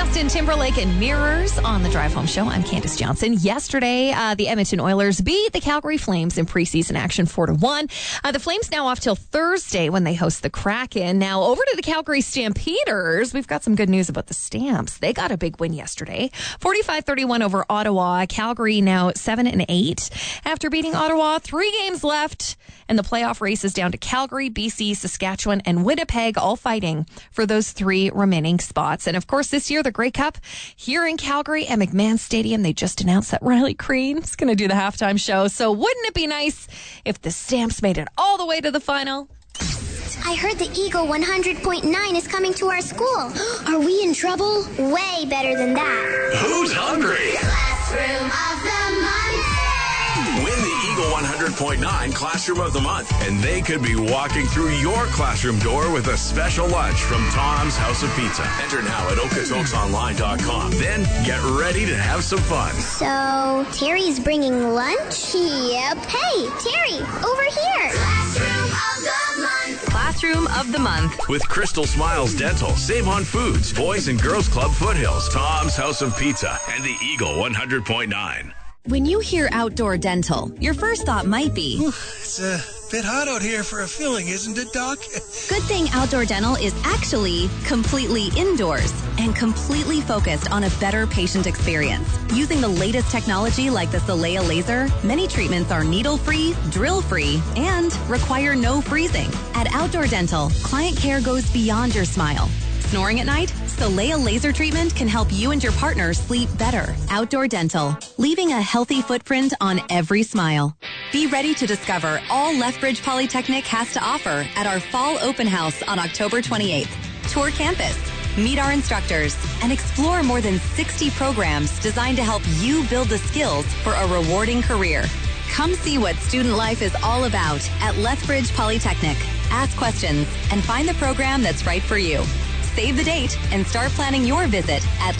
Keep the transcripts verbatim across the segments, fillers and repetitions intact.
Justin Timberlake and Mirrors on the Drive Home Show. I'm Candace Johnson. Yesterday, uh, the Edmonton Oilers beat the Calgary Flames in preseason action four to one. Uh, the Flames now off till Thursday when they host the Kraken. Now over to the Calgary Stampeders. We've got some good news about the Stamps. They got a big win yesterday. forty-five thirty-one over Ottawa. Calgary now seven and eight. After beating Ottawa, three games left. And the playoff race is down to Calgary, B C, Saskatchewan, and Winnipeg, all fighting for those three remaining spots. And of course, this year, the Grey Cup here in Calgary at McMahon Stadium. They just announced that Riley Crean is going to do the halftime show. So wouldn't it be nice if the Stamps made it all the way to the final? I heard the Eagle one hundred point nine is coming to our school. Are we in trouble? Way better than that. Who's hungry? Classroom of the month. Win the Eagle one hundred point nine Classroom of the Month, and they could be walking through your classroom door with a special lunch from Tom's House of Pizza. Enter now at okotoks online dot com. Then get ready to have some fun. So, Terry's bringing lunch? Yep. Hey, Terry, over here. Classroom of the Month. Classroom of the Month. With Crystal Smiles Dental, Save on Foods, Boys and Girls Club Foothills, Tom's House of Pizza, and the Eagle one hundred point nine. When you hear outdoor dental, your first thought might be, Ooh, it's a bit hot out here for a filling, isn't it, Doc? Good thing outdoor dental is actually completely indoors and completely focused on a better patient experience. Using the latest technology like the Solea laser, many treatments are needle-free, drill-free, and require no freezing. At Outdoor Dental, client care goes beyond your smile. Snoring at night? Solea laser treatment can help you and your partner sleep better. Outdoor Dental, leaving a healthy footprint on every smile. Be ready to discover all Lethbridge Polytechnic has to offer at our fall open house on October twenty-eighth. Tour campus, meet our instructors, and explore more than sixty programs designed to help you build the skills for a rewarding career. Come see what student life is all about at Lethbridge Polytechnic. Ask questions and find the program that's right for you. Save the date and start planning your visit at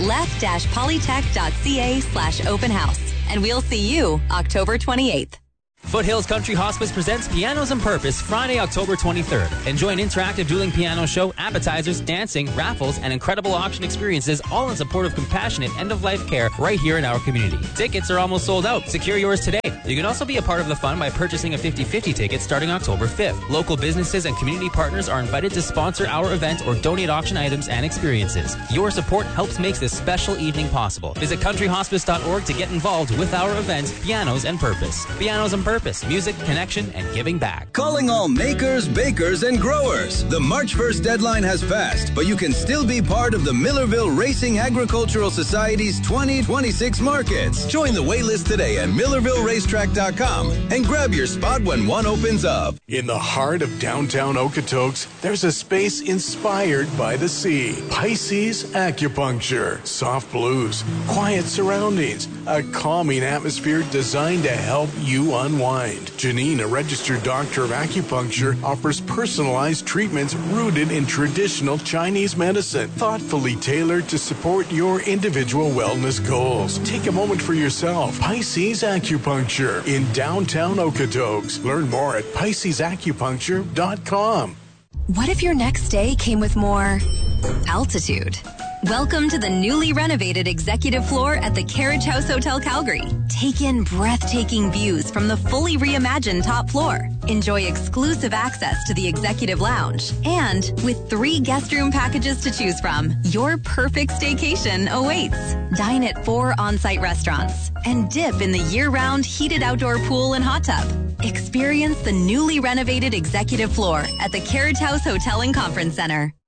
leth-polytech.ca slash open house. And we'll see you October twenty-eighth. Foothills Country Hospice presents Pianos and Purpose Friday, October twenty-third. Enjoy an interactive dueling piano show, appetizers, dancing, raffles, and incredible auction experiences, all in support of compassionate end-of-life care right here in our community. Tickets are almost sold out. Secure yours today. You can also be a part of the fun by purchasing a fifty-fifty ticket starting October fifth. Local businesses and community partners are invited to sponsor our event or donate auction items and experiences. Your support helps make this special evening possible. Visit country hospice dot org to get involved with our event, Pianos and Purpose. Pianos and Purpose, music, connection, and giving back. Calling all makers, bakers, and growers. The March first deadline has passed, but you can still be part of the Millerville Racing Agricultural Society's twenty twenty-six markets. Join the waitlist today at millerville racetrack dot com and grab your spot when one opens up. In the heart of downtown Okotoks, there's a space inspired by the sea. Pisces Acupuncture. Soft blues, quiet surroundings, a calming atmosphere designed to help you unwind. Janine, a registered doctor of acupuncture, offers personalized treatments rooted in traditional Chinese medicine, thoughtfully tailored to support your individual wellness goals. Take a moment for yourself. Pisces Acupuncture in downtown Okotoks. Learn more at pisces acupuncture dot com. What if your next day came with more altitude? Welcome to the newly renovated executive floor at the Carriage House Hotel Calgary. Take in breathtaking views from the fully reimagined top floor. Enjoy exclusive access to the executive lounge. And with three guest room packages to choose from, your perfect staycation awaits. Dine at four on-site restaurants and dip in the year-round heated outdoor pool and hot tub. Experience the newly renovated executive floor at the Carriage House Hotel and Conference Center.